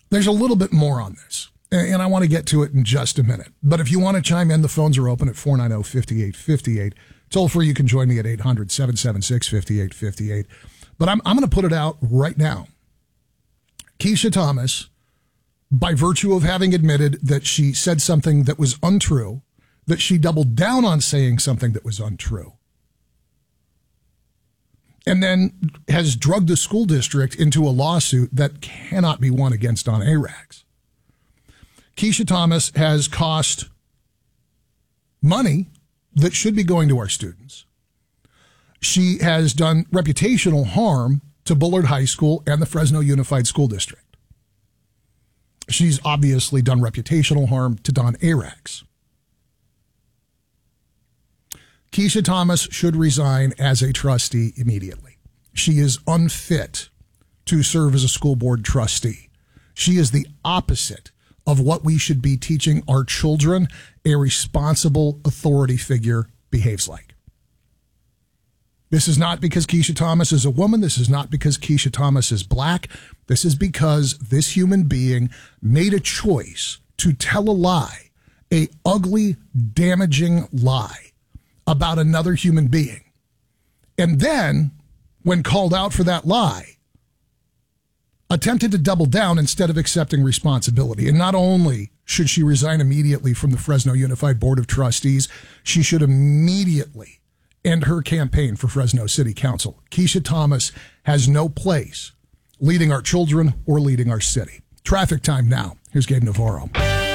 There's a little bit more on this, and I want to get to it in just a minute. But if you want to chime in, the phones are open at 490-5858. Toll free, you can join me at 800-776-5858. But I'm going to put it out right now. Keisha Thomas, by virtue of having admitted that she said something that was untrue, that she doubled down on saying something that was untrue, and then has drugged the school district into a lawsuit that cannot be won against on ARAGs. Keisha Thomas has cost money that should be going to our students. She has done reputational harm to Bullard High School and the Fresno Unified School District. She's obviously done reputational harm to Don Arax. Keisha Thomas should resign as a trustee immediately. She is unfit to serve as a school board trustee. She is the opposite of what we should be teaching our children a responsible authority figure behaves like. This is not because Keisha Thomas is a woman. This is not because Keisha Thomas is black. This is because this human being made a choice to tell a lie, a ugly, damaging lie about another human being. And then, when called out for that lie, attempted to double down instead of accepting responsibility. And not only should she resign immediately from the Fresno Unified Board of Trustees, she should immediately end her campaign for Fresno City Council. Keisha Thomas has no place leading our children or leading our city. Traffic time now. Here's Gabe Navarro.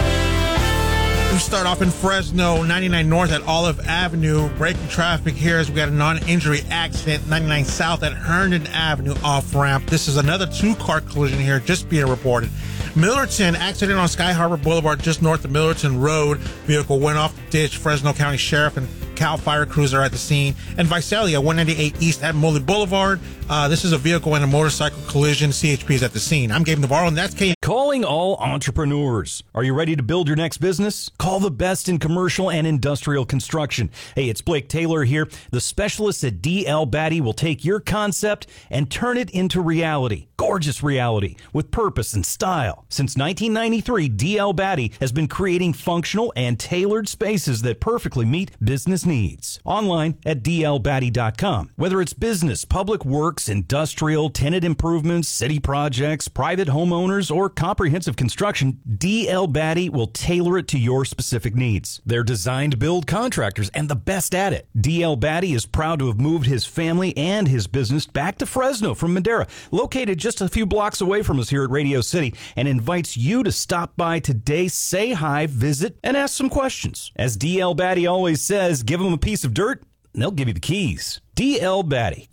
We start off in Fresno, 99 North at Olive Avenue. Breaking traffic here as we got a non-injury accident, 99 South at Herndon Avenue off-ramp. This is another two-car collision here just being reported. Millerton, accident on Sky Harbor Boulevard just north of Millerton Road. Vehicle went off the ditch. Fresno County Sheriff and Cal Fire crews are at the scene. And Visalia, 198 East at Moley Boulevard. This is a vehicle and a motorcycle collision. CHP is at the scene. I'm Gabe Navarro, and that's K. Calling all entrepreneurs. Are you ready to build your next business? Call the best in commercial and industrial construction. Hey, it's Blake Taylor here. The specialists at D.L. Batty will take your concept and turn it into reality. Gorgeous reality with purpose and style. Since 1993, D.L. Batty has been creating functional and tailored spaces that perfectly meet business needs. Online at dlbatty.com. Whether it's business, public works, industrial, tenant improvements, city projects, private homeowners, or comprehensive construction, D.L. Batty will tailor it to your specific needs. They're designed to build contractors and the best at it. D.L. Batty is proud to have moved his family and his business back to Fresno from Madera, located just a few blocks away from us here at Radio City, and invites you to stop by today, say hi, visit, and ask some questions. As D.L. Batty always says, give them a piece of dirt, and they'll give you the keys. D.L. Batty,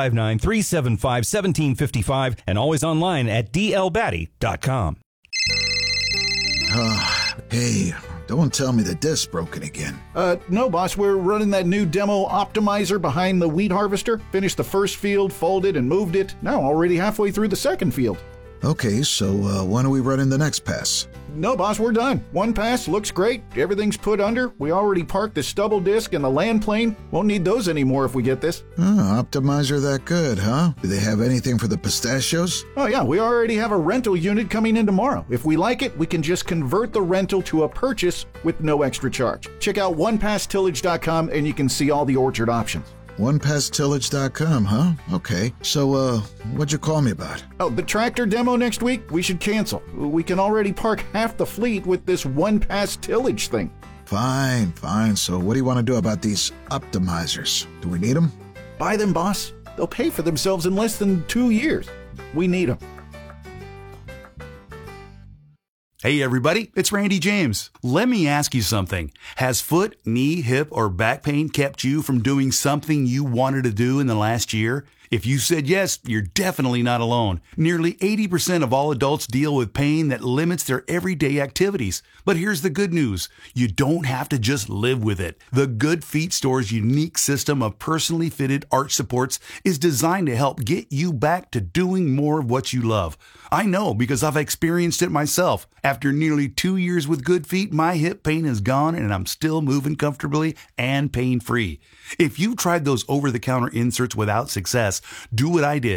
559-375-1755, and always online at dlbatty.com. Hey, don't tell me the disk's broken again. No, boss. We're running that new demo optimizer behind the wheat harvester. Finished the first field, folded, and moved it. Now already halfway through the second field. Okay, so when are we running the next pass? No, boss, we're done. One pass looks great. Everything's put under. We already parked the stubble disc and the land plane. Won't need those anymore if we get this. Optimizer that good, huh? Do they have anything for the pistachios? Oh, yeah, we already have a rental unit coming in tomorrow. If we like it, we can just convert the rental to a purchase with no extra charge. Check out onepasstillage.com and you can see all the orchard options. OnePassTillage.com, huh? Okay. So, what'd you call me about? Oh, the tractor demo next week? We should cancel. We can already park half the fleet with this one-pass tillage thing. Fine. So what do you want to do about these optimizers? Do we need them? Buy them, boss. They'll pay for themselves in less than 2 years. We need them. Hey everybody, it's Randy James. Let me ask you something. Has foot, knee, hip, or back pain kept you from doing something you wanted to do in the last year? If you said yes, you're definitely not alone. Nearly 80% of all adults deal with pain that limits their everyday activities. But here's the good news. You don't have to just live with it. The Good Feet Store's unique system of personally fitted arch supports is designed to help get you back to doing more of what you love. I know because I've experienced it myself. After nearly 2 years with Good Feet, my hip pain is gone and I'm still moving comfortably and pain-free. If you tried those over-the-counter inserts without success, do what I did.